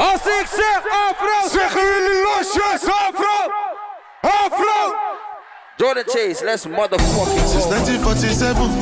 Als ik zeg afro, zeggen jullie losjes, afro. Afro. Jordan Chase, let's motherfucking go. Since 1947.